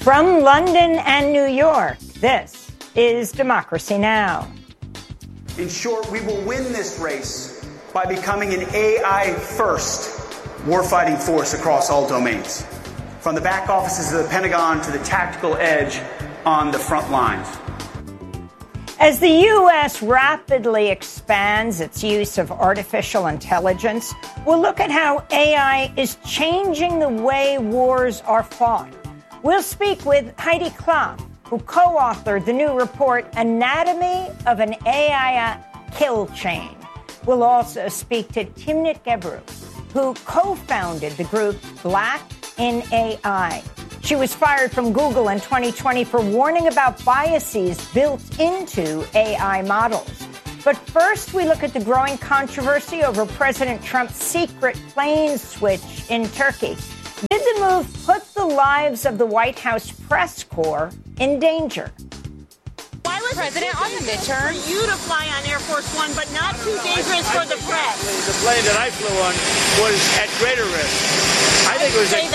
From London and New York, this is Democracy Now! In short, we will win this race by becoming an AI-first warfighting force across all domains, from the back offices of the Pentagon to the tactical edge on the front lines. As the U.S. rapidly expands its use of artificial intelligence, we'll look at how AI is changing the way wars are fought. We'll speak with Heidi Klum, who co-authored the new report, Anatomy of an AI Kill Chain. We'll also speak to Timnit Gebru, who co-founded the group Black in AI. She was fired from Google in 2020 for warning about biases built into AI models. But first, we look at the growing controversy over President Trump's secret plane switch in Turkey. Did the move put the lives of the White House press corps in danger? Why was President on the midterm? For you to fly on Air Force One, but not too dangerous for the press? The plane that I flew on was at greater risk. I think it was. Say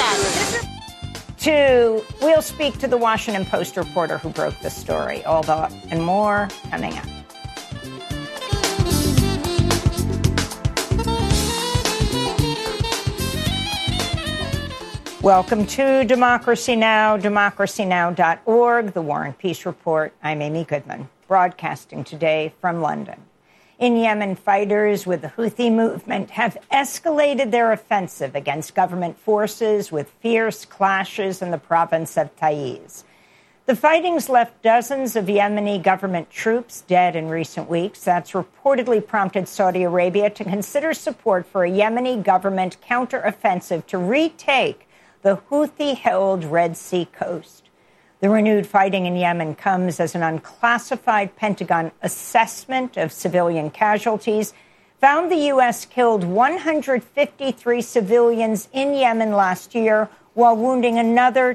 that. We'll speak to the Washington Post reporter who broke the story. All that and more coming up. Welcome to Democracy Now!, democracynow.org, the War and Peace Report. I'm Amy Goodman, broadcasting today from London. In Yemen, fighters with the Houthi movement have escalated their offensive against government forces with fierce clashes in the province of Taiz. The fighting's left dozens of Yemeni government troops dead in recent weeks. That's reportedly prompted Saudi Arabia to consider support for a Yemeni government counteroffensive to retake the Houthi-held Red Sea coast. The renewed fighting in Yemen comes as an unclassified Pentagon assessment of civilian casualties found the U.S. killed 153 civilians in Yemen last year, while wounding another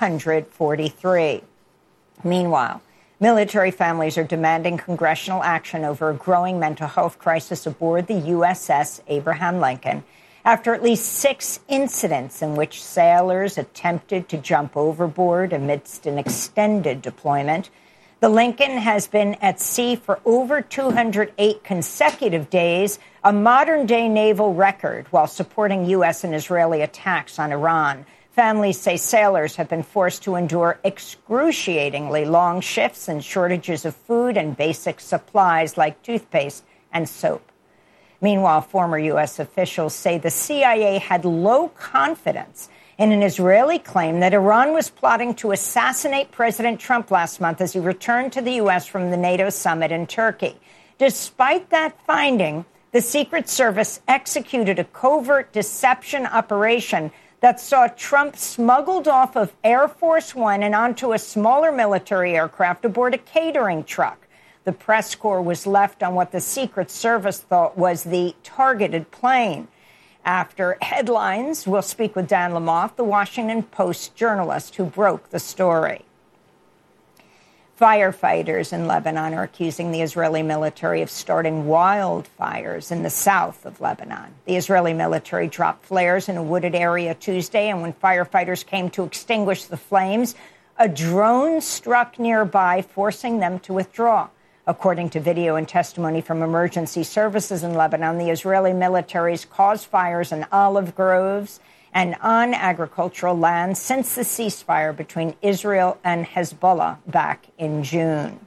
243. Meanwhile, military families are demanding congressional action over a growing mental health crisis aboard the USS Abraham Lincoln, after at least 6 incidents in which sailors attempted to jump overboard amidst an extended deployment. The Lincoln has been at sea for over 208 consecutive days, a modern-day naval record, while supporting U.S. and Israeli attacks on Iran. Families say sailors have been forced to endure excruciatingly long shifts and shortages of food and basic supplies like toothpaste and soap. Meanwhile, former U.S. officials say the CIA had low confidence in an Israeli claim that Iran was plotting to assassinate President Trump last month as he returned to the U.S. from the NATO summit in Turkey. Despite that finding, the Secret Service executed a covert deception operation that saw Trump smuggled off of Air Force One and onto a smaller military aircraft aboard a catering truck. The press corps was left on what the Secret Service thought was the targeted plane. After headlines, we'll speak with Dan Lamothe, the Washington Post journalist who broke the story. Firefighters in Lebanon are accusing the Israeli military of starting wildfires in the south of Lebanon. The Israeli military dropped flares in a wooded area Tuesday, and when firefighters came to extinguish the flames, a drone struck nearby, forcing them to withdraw. According to video and testimony from emergency services in Lebanon, the Israeli military's caused fires in olive groves and on agricultural land since the ceasefire between Israel and Hezbollah back in June.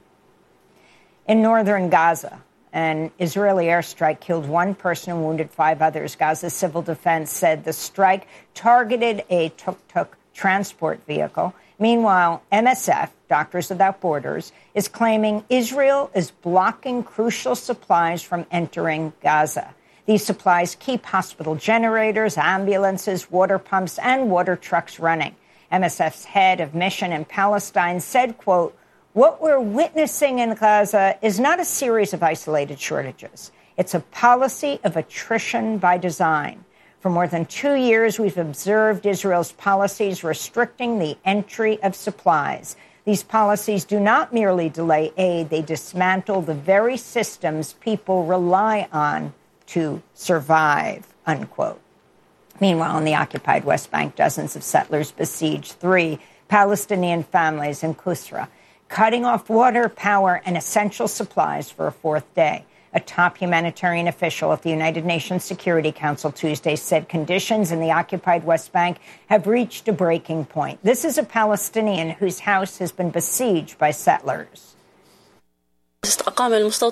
In northern Gaza, an Israeli airstrike killed 1 person and wounded 5 others. Gaza's civil defense said the strike targeted a tuk-tuk transport vehicle. Meanwhile, MSF, Doctors Without Borders, is claiming Israel is blocking crucial supplies from entering Gaza. These supplies keep hospital generators, ambulances, water pumps, and water trucks running. MSF's head of mission in Palestine said, quote, "What we're witnessing in Gaza is not a series of isolated shortages. It's a policy of attrition by design. For more than 2 years, we've observed Israel's policies restricting the entry of supplies. These policies do not merely delay aid, they dismantle the very systems people rely on to survive," unquote. Meanwhile, in the occupied West Bank, dozens of settlers besieged 3 Palestinian families in Qusra, cutting off water, power, and essential supplies for a fourth day. A top humanitarian official at the United Nations Security Council Tuesday said conditions in the occupied West Bank have reached a breaking point. This is a Palestinian whose house has been besieged by settlers. The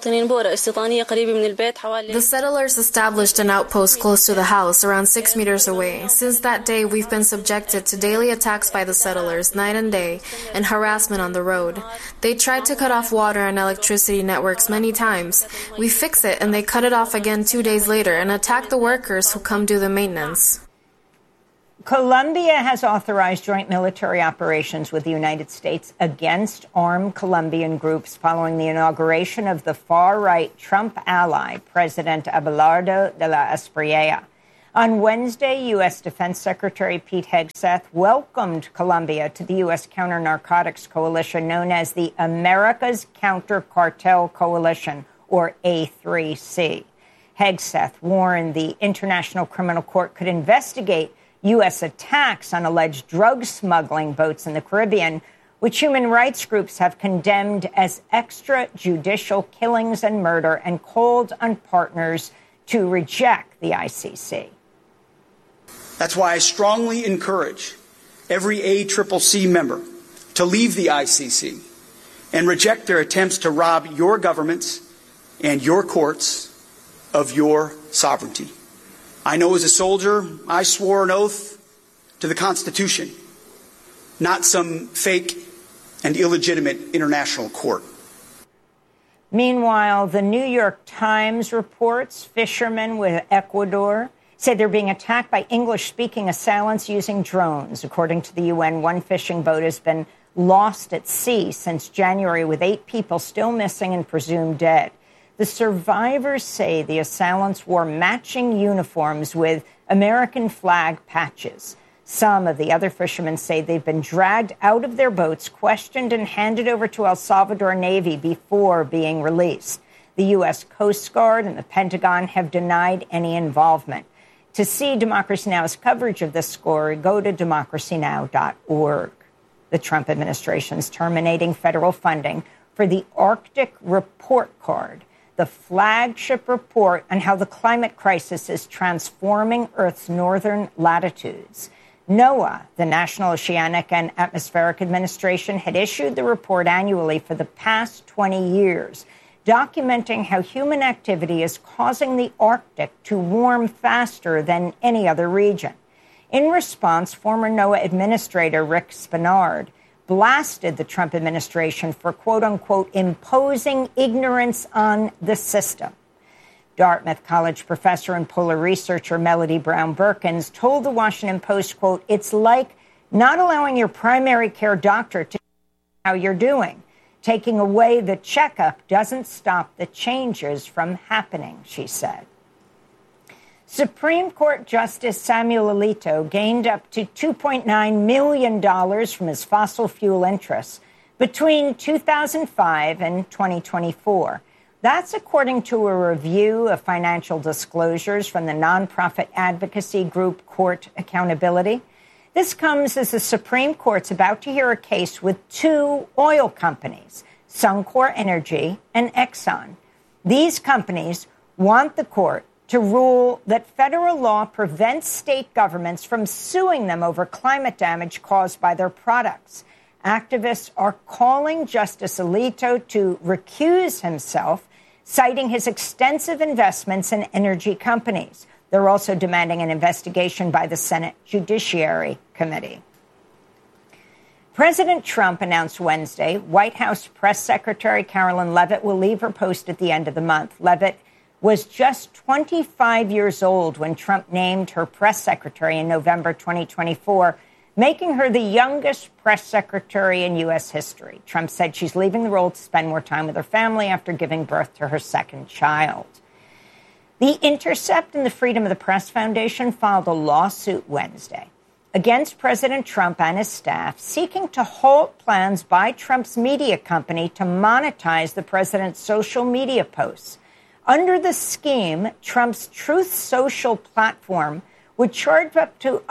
settlers established an outpost close to the house, around 6 meters away. Since that day, we've been subjected to daily attacks by the settlers, night and day, and harassment on the road. They tried to cut off water and electricity networks many times. We fix it, and they cut it off again 2 days later and attack the workers who come do the maintenance. Colombia has authorized joint military operations with the United States against armed Colombian groups following the inauguration of the far-right Trump ally, President Abelardo de la Espriella. On Wednesday, U.S. Defense Secretary Pete Hegseth welcomed Colombia to the U.S. counter-narcotics coalition known as the America's Counter-Cartel Coalition, or A3C. Hegseth warned the International Criminal Court could investigate U.S. attacks on alleged drug smuggling boats in the Caribbean, which human rights groups have condemned as extrajudicial killings and murder, and called on partners to reject the ICC. That's why I strongly encourage every ACCC member to leave the ICC and reject their attempts to rob your governments and your courts of your sovereignty. I know as a soldier, I swore an oath to the Constitution, not some fake and illegitimate international court. Meanwhile, the New York Times reports fishermen with Ecuador say they're being attacked by English-speaking assailants using drones. According to the UN, one fishing boat has been lost at sea since January, with 8 people still missing and presumed dead. The survivors say the assailants wore matching uniforms with American flag patches. Some of the other fishermen say they've been dragged out of their boats, questioned, and handed over to El Salvador Navy before being released. The U.S. Coast Guard and the Pentagon have denied any involvement. To see Democracy Now!'s coverage of this story, go to democracynow.org. The Trump administration is terminating federal funding for the Arctic Report Card, the flagship report on how the climate crisis is transforming Earth's northern latitudes. NOAA, the National Oceanic and Atmospheric Administration, had issued the report annually for the past 20 years, documenting how human activity is causing the Arctic to warm faster than any other region. In response, former NOAA Administrator Rick Spenard blasted the Trump administration for, quote-unquote, imposing ignorance on the system. Dartmouth College professor and polar researcher Melody Brown Berkins told the Washington Post, quote, it's like not allowing your primary care doctor to know how you're doing. Taking away the checkup doesn't stop the changes from happening, she said. Supreme Court Justice Samuel Alito gained up to $2.9 million from his fossil fuel interests between 2005 and 2024. That's according to a review of financial disclosures from the nonprofit advocacy group Court Accountability. This comes as the Supreme Court's about to hear a case with 2 oil companies, Suncor Energy and Exxon. These companies want the court to rule that federal law prevents state governments from suing them over climate damage caused by their products. Activists are calling Justice Alito to recuse himself, citing his extensive investments in energy companies. They're also demanding an investigation by the Senate Judiciary Committee. President Trump announced Wednesday White House Press Secretary Carolyn Leavitt will leave her post at the end of the month. Leavitt was just 25 years old when Trump named her press secretary in November 2024, making her the youngest press secretary in U.S. history. Trump said she's leaving the role to spend more time with her family after giving birth to her second child. The Intercept and the Freedom of the Press Foundation filed a lawsuit Wednesday against President Trump and his staff, seeking to halt plans by Trump's media company to monetize the president's social media posts. Under the scheme, Trump's Truth Social platform would charge up to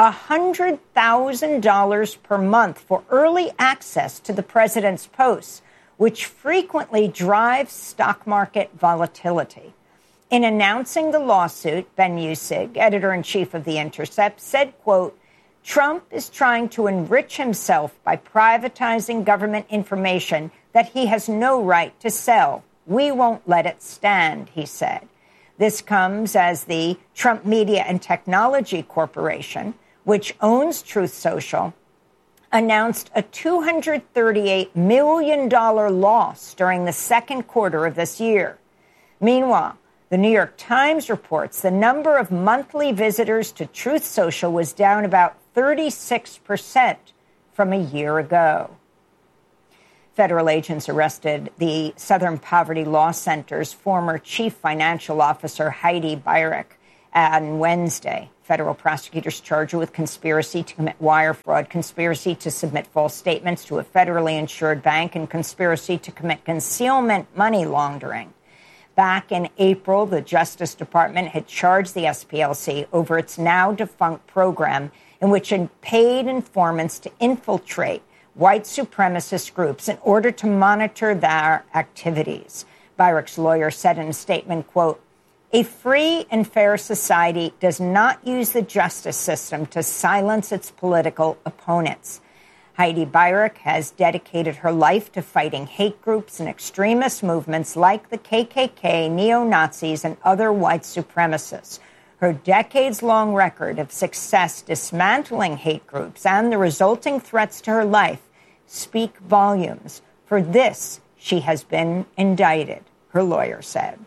$100,000 per month for early access to the president's posts, which frequently drives stock market volatility. In announcing the lawsuit, Ben Usig, editor-in-chief of The Intercept, said, quote, Trump is trying to enrich himself by privatizing government information that he has no right to sell. We won't let it stand, he said. This comes as the Trump Media and Technology Corporation, which owns Truth Social, announced a $238 million loss during the second quarter of this year. Meanwhile, the New York Times reports the number of monthly visitors to Truth Social was down about 36% from a year ago. Federal agents arrested the Southern Poverty Law Center's former chief financial officer, Heidi Beirich, on Wednesday. Federal prosecutors charged her with conspiracy to commit wire fraud, conspiracy to submit false statements to a federally insured bank, and conspiracy to commit concealment money laundering. Back in April, the Justice Department had charged the SPLC over its now-defunct program in which it paid informants to infiltrate white supremacist groups in order to monitor their activities. Beirich's lawyer said in a statement, quote, a free and fair society does not use the justice system to silence its political opponents. Heidi Beirich has dedicated her life to fighting hate groups and extremist movements like the KKK, neo-Nazis, and other white supremacists. Her decades-long record of success dismantling hate groups and the resulting threats to her life speak volumes. For this, she has been indicted, her lawyer said.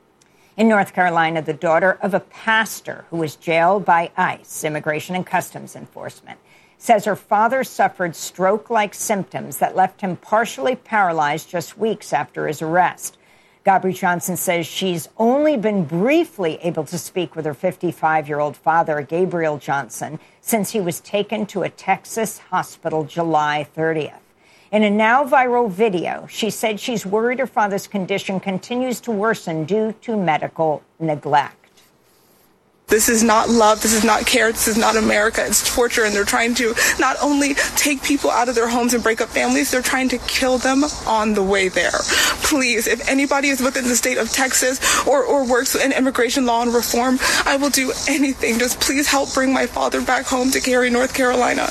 In North Carolina, the daughter of a pastor who was jailed by ICE, Immigration and Customs Enforcement, says her father suffered stroke-like symptoms that left him partially paralyzed just weeks after his arrest. Gabri Johnson says she's only been briefly able to speak with her 55-year-old father, Gabriel Johnson, since he was taken to a Texas hospital July 30th. In a now viral video, she said she's worried her father's condition continues to worsen due to medical neglect. This is not love. This is not care. This is not America. It's torture. And they're trying to not only take people out of their homes and break up families, they're trying to kill them on the way there. Please, if anybody is within the state of Texas or works in immigration law and reform, I will do anything. Just please help bring my father back home to Cary, North Carolina.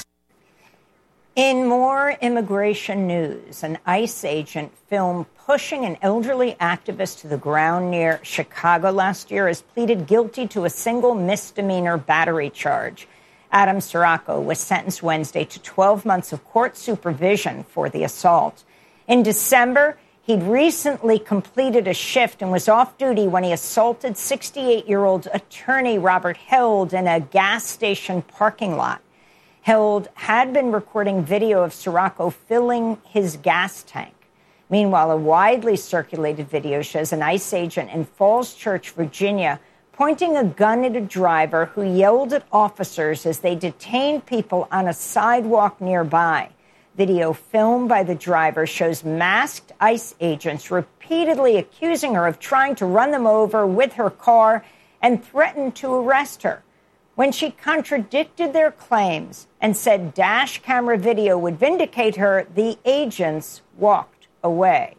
In more immigration news, an ICE agent filmed pushing an elderly activist to the ground near Chicago last year has pleaded guilty to a single misdemeanor battery charge. Adam Sirocco was sentenced Wednesday to 12 months of court supervision for the assault. In December, he'd recently completed a shift and was off duty when he assaulted 68-year-old attorney Robert Held in a gas station parking lot. Held had been recording video of Sirocco filling his gas tank. Meanwhile, a widely circulated video shows an ICE agent in Falls Church, Virginia, pointing a gun at a driver who yelled at officers as they detained people on a sidewalk nearby. Video filmed by the driver shows masked ICE agents repeatedly accusing her of trying to run them over with her car and threatened to arrest her. When she contradicted their claims and said dash camera video would vindicate her, the agents walked away.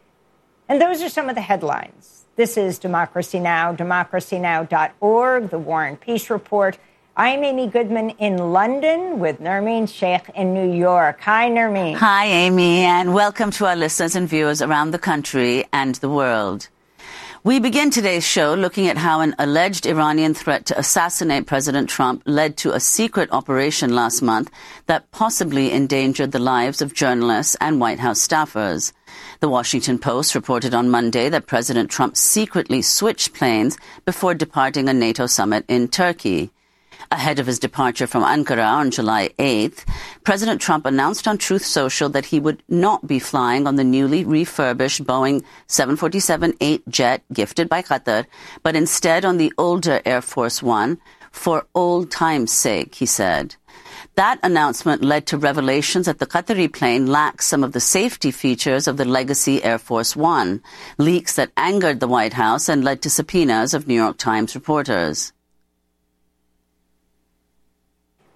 And those are some of the headlines. This is Democracy Now!, democracynow.org, The War and Peace Report. I'm Amy Goodman in London with Nermeen Sheikh in New York. Hi, Nermeen. Hi, Amy, and welcome to our listeners and viewers around the country and the world. We begin today's show looking at how an alleged Iranian threat to assassinate President Trump led to a secret operation last month that possibly endangered the lives of journalists and White House staffers. The Washington Post reported on Monday that President Trump secretly switched planes before departing a NATO summit in Turkey. Ahead of his departure from Ankara on July 8th, President Trump announced on Truth Social that he would not be flying on the newly refurbished Boeing 747-8 jet gifted by Qatar, but instead on the older Air Force One for old time's sake, he said. That announcement led to revelations that the Qatari plane lacks some of the safety features of the legacy Air Force One, leaks that angered the White House and led to subpoenas of New York Times reporters.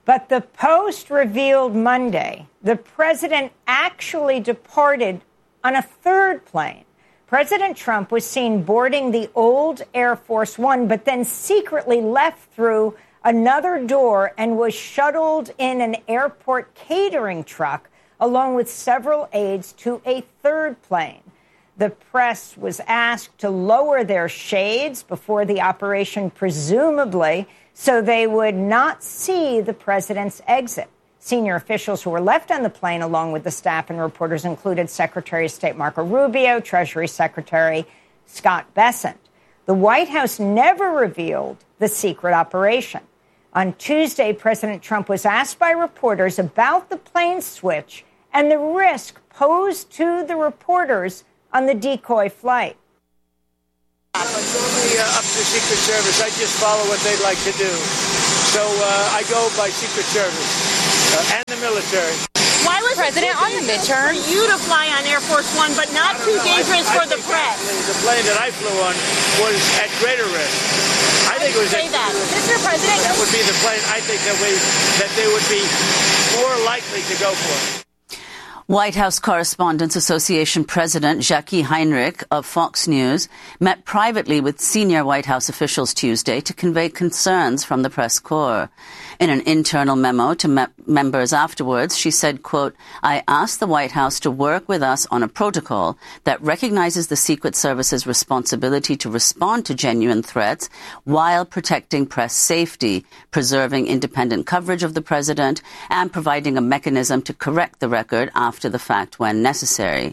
But the Post revealed Monday the president actually departed on a third plane. President Trump was seen boarding the old Air Force One, but then secretly left through another door and was shuttled in an airport catering truck along with several aides to a third plane. The press was asked to lower their shades before the operation, presumably so they would not see the president's exit. Senior officials who were left on the plane, along with the staff and reporters, included Secretary of State Marco Rubio, Treasury Secretary Scott Bessent. The White House never revealed the secret operation. On Tuesday, President Trump was asked by reporters about the plane switch and the risk posed to the reporters on the decoy flight. It's only up to the Secret Service. I just follow what they'd like to do. So I go by Secret Service and the military. Why was President on the midterm? For you to fly on Air Force One, but not too dangerous for the press. The plane that I flew on was at greater risk. I think it was say that, Mr. President. That would be the plane. I think that they would be more likely to go for. White House Correspondents Association President Jackie Heinrich of Fox News met privately with senior White House officials Tuesday to convey concerns from the press corps. In an internal memo to members afterwards, she said, quote, "I asked the White House to work with us on a protocol that recognizes the Secret Service's responsibility to respond to genuine threats while protecting press safety, preserving independent coverage of the president, and providing a mechanism to correct the record after the fact when necessary."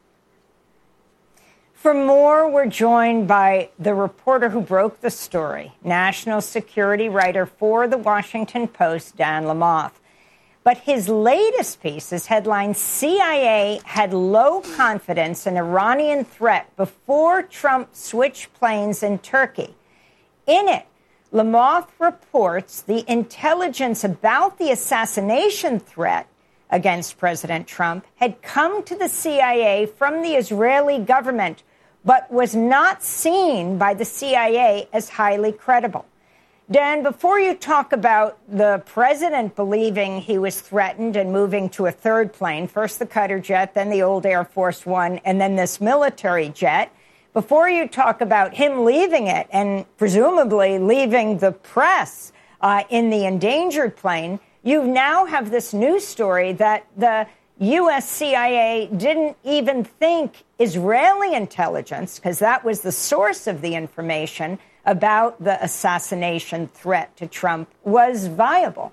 For more, we're joined by the reporter who broke the story, national security writer for The Washington Post, Dan Lamothe. But his latest piece is headlined, "CIA had low confidence in Iranian threat before Trump switched planes in Turkey." In it, Lamothe reports the intelligence about the assassination threat against President Trump had come to the CIA from the Israeli government, but was not seen by the CIA as highly credible. Dan, before you talk about the president believing he was threatened and moving to a third plane, first the Qatar jet, then the old Air Force One, and then this military jet, before you talk about him leaving it and presumably leaving the press in the endangered plane, you now have this news story that the U.S. CIA didn't even think Israeli intelligence, because that was the source of the information about the assassination threat to Trump, was viable.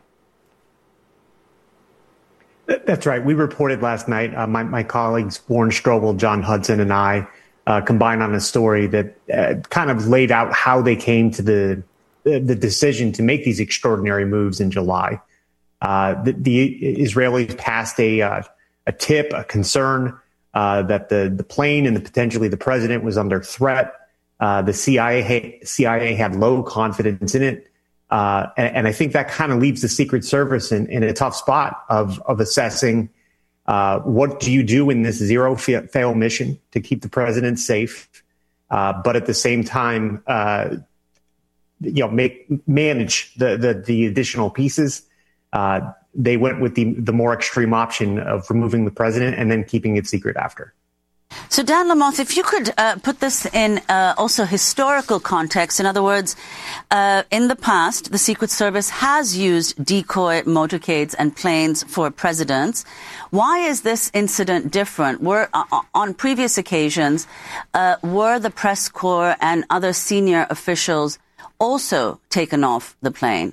That's right. We reported last night, my colleagues Warren Strobel, John Hudson, and I combined on a story that kind of laid out how they came to the decision to make these extraordinary moves in July. The Israelis passed a tip, a concern that the plane and potentially the president was under threat. The CIA had low confidence in it. And I think that kind of leaves the Secret Service in a tough spot of assessing what do you do in this zero fail mission to keep the president safe, but at the same time, manage the additional pieces. They went with the more extreme option of removing the president and then keeping it secret after. So, Dan Lamothe, if you could put this in also historical context. In other words, in the past, the Secret Service has used decoy motorcades and planes for presidents. Why is this incident different? On previous occasions, were the press corps and other senior officials also taken off the plane?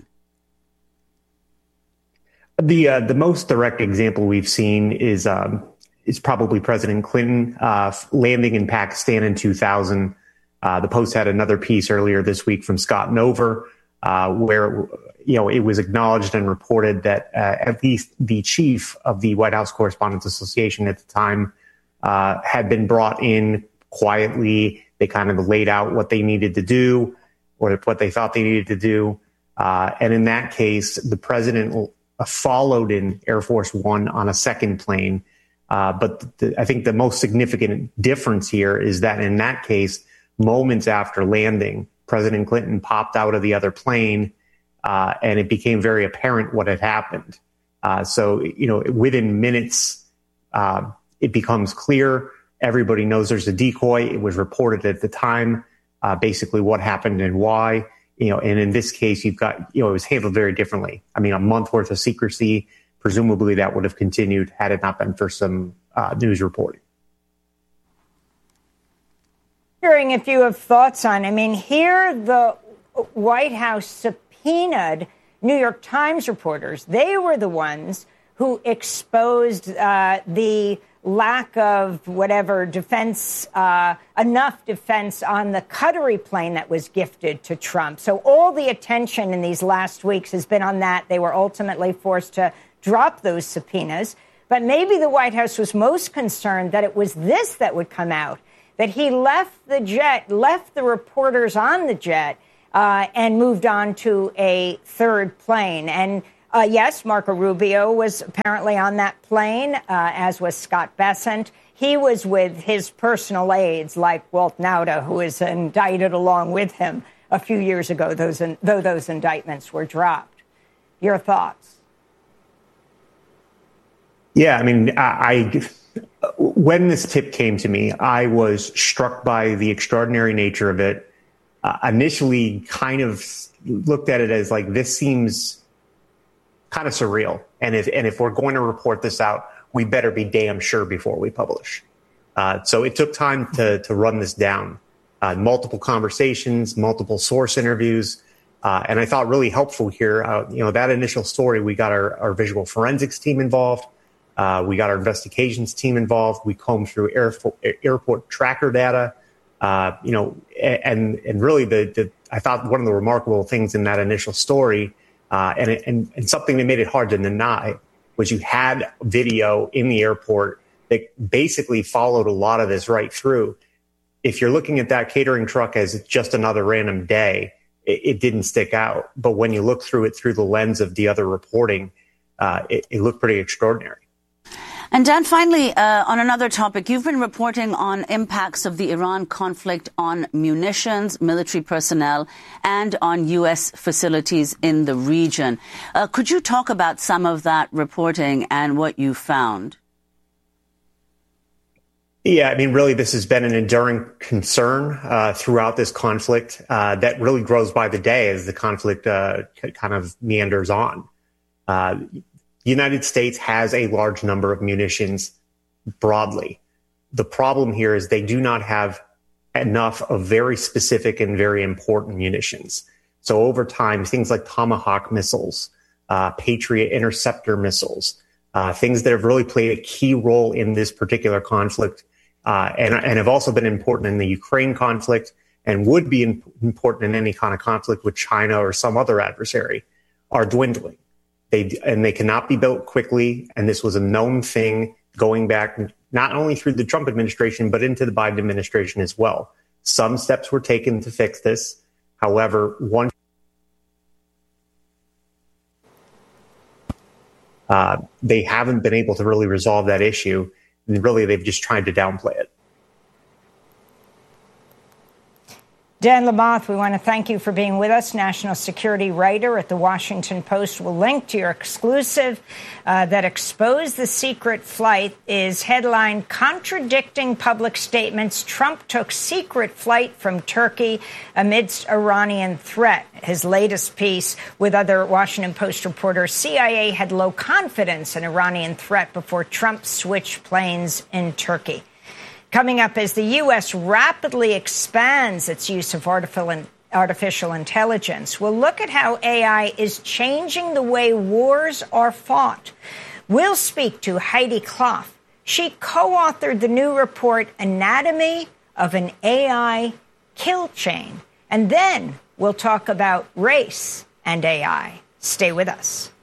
The most direct example we've seen is probably President Clinton landing in Pakistan in 2000. The Post had another piece earlier this week from Scott Nover, where it was acknowledged and reported that at least the chief of the White House Correspondents Association at the time had been brought in quietly. They kind of laid out what they needed to do or what they thought they needed to do. And in that case, the president followed in Air Force One on a second plane. But I think the most significant difference here is that in that case, moments after landing, President Clinton popped out of the other plane and it became very apparent what had happened. So, within minutes, it becomes clear. Everybody knows there's a decoy. It was reported at the time, basically what happened and why. And in this case, you've got, it was handled very differently. I mean, a month worth of secrecy, presumably that would have continued had it not been for some news reporting. Hearing if you have thoughts on, here the White House subpoenaed New York Times reporters. They were the ones who exposed the lack of whatever defense, enough defense on the Qatari plane that was gifted to Trump. So all the attention in these last weeks has been on that. They were ultimately forced to drop those subpoenas. But maybe the White House was most concerned that it was this that would come out, that he left the jet, left the reporters on the jet, and moved on to a third plane. And yes, Marco Rubio was apparently on that plane, as was Scott Bessent. He was with his personal aides like Walt Nauta, who was indicted along with him a few years ago, though those indictments were dropped. Your thoughts? Yeah, when this tip came to me, I was struck by the extraordinary nature of it. Initially kind of looked at it as like, this seems kind of surreal. And if we're going to report this out, we better be damn sure before we publish. So it took time to run this down. Multiple conversations, multiple source interviews. And I thought really helpful here, that initial story, we got our visual forensics team involved. We got our investigations team involved. We combed through airport tracker data. And really I thought one of the remarkable things in that initial story, and something that made it hard to deny, was you had video in the airport that basically followed a lot of this right through. If you're looking at that catering truck as just another random day, it didn't stick out. But when you look through it through the lens of the other reporting, it looked pretty extraordinary. And Dan, finally, on another topic, you've been reporting on impacts of the Iran conflict on munitions, military personnel, and on U.S. facilities in the region. Could you talk about some of that reporting and what you found? Yeah, really, this has been an enduring concern throughout this conflict that really grows by the day as the conflict kind of meanders on. The United States has a large number of munitions broadly. The problem here is they do not have enough of very specific and very important munitions. So over time, things like Tomahawk missiles, Patriot interceptor missiles, things that have really played a key role in this particular conflict and have also been important in the Ukraine conflict and would be important in any kind of conflict with China or some other adversary, are dwindling. They cannot be built quickly. And this was a known thing going back not only through the Trump administration, but into the Biden administration as well. Some steps were taken to fix this. However, they haven't been able to really resolve that issue. And really, they've just tried to downplay it. Dan Lamothe, we want to thank you for being with us. National security writer at The Washington Post. Will link to your exclusive that exposed the secret flight is headlined, Contradicting Public Statements. Trump Took Secret Flight from Turkey Amidst Iranian Threat. His latest piece with other Washington Post reporters. CIA had low confidence in Iranian threat before Trump switched planes in Turkey. Coming up, as the U.S. rapidly expands its use of artificial intelligence, we'll look at how AI is changing the way wars are fought. We'll speak to Heidi Klopf. She co-authored the new report, Anatomy of an AI Kill Chain. And then we'll talk about race and AI. Stay with us.